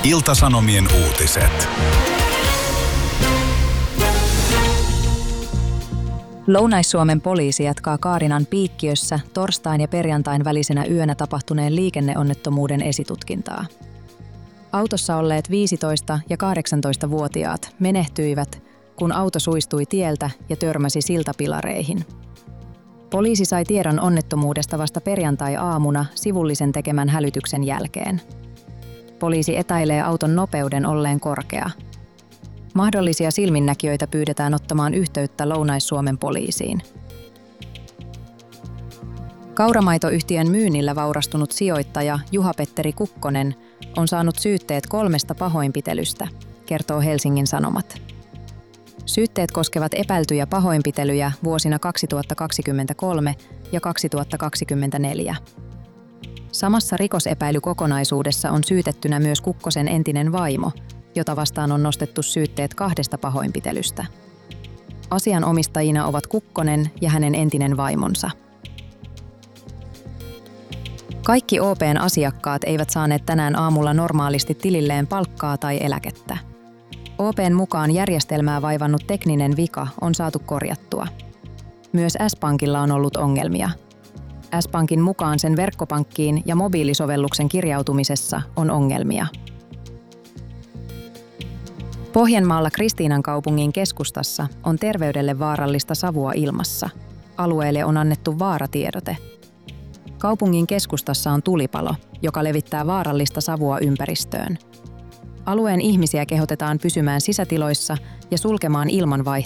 Ilta-Sanomien uutiset. Lounais-Suomen poliisi jatkaa Kaarinan Piikkiössä torstain ja perjantain välisenä yönä tapahtuneen liikenneonnettomuuden esitutkintaa. Autossa olleet 15- ja 18-vuotiaat menehtyivät, kun auto suistui tieltä ja törmäsi siltapilareihin. Poliisi sai tiedon onnettomuudesta vasta perjantai-aamuna sivullisen tekemän hälytyksen jälkeen. Poliisi epäilee auton nopeuden olleen korkea. Mahdollisia silminnäkijöitä pyydetään ottamaan yhteyttä Lounais-Suomen poliisiin. Kauramaitoyhtiön myynnillä vaurastunut sijoittaja Juha-Petteri Kukkonen on saanut syytteet 3 pahoinpitelystä, kertoo Helsingin Sanomat. Syytteet koskevat epäiltyjä pahoinpitelyjä vuosina 2023 ja 2024. Samassa rikosepäilykokonaisuudessa on syytettynä myös Kukkosen entinen vaimo, jota vastaan on nostettu syytteet 2 pahoinpitelystä. Asianomistajina ovat Kukkonen ja hänen entinen vaimonsa. Kaikki OP:n asiakkaat eivät saaneet tänään aamulla normaalisti tililleen palkkaa tai eläkettä. OP:n mukaan järjestelmää vaivannut tekninen vika on saatu korjattua. Myös S-Pankilla on ollut ongelmia. S-Pankin mukaan sen verkkopankkiin ja mobiilisovelluksen kirjautumisessa on ongelmia. Pohjanmaalla Kristiinankaupungin keskustassa on terveydelle vaarallista savua ilmassa. Alueelle on annettu vaaratiedote. Kaupungin keskustassa on tulipalo, joka levittää vaarallista savua ympäristöön. Alueen ihmisiä kehotetaan pysymään sisätiloissa ja sulkemaan ilmanvaihtoa